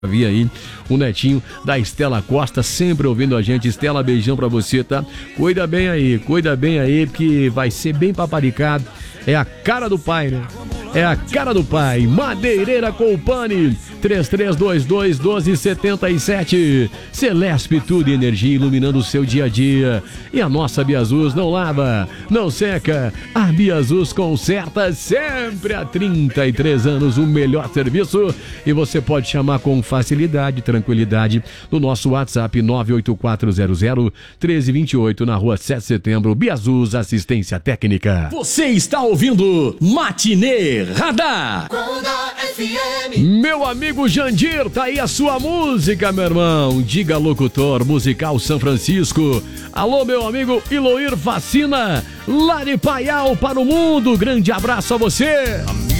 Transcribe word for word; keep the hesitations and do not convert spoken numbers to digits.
Vi aí o netinho da Estela Costa, sempre ouvindo a gente. Estela, beijão pra você, tá? Cuida bem aí, cuida bem aí, porque vai ser bem paparicado. É a cara do pai, né? É a cara do pai. Madeireira Colpani, três três dois dois, um dois sete sete. Celesp, tudo em energia iluminando o seu dia a dia. E a nossa Biazus não lava, não seca. A Biazus conserta sempre há trinta e três anos o melhor serviço. E você pode chamar com facilidade e tranquilidade no nosso WhatsApp nove oito quatro zero zero, um três dois oito na rua sete de setembro. Biazus Assistência Técnica. Você está ouvindo Matinê Radar. Meu amigo Jandir, tá aí a sua música, meu irmão. Diga locutor, Musical São Francisco. Alô, meu amigo Iloir Vacina, lá de Paial para o mundo. Grande abraço a você.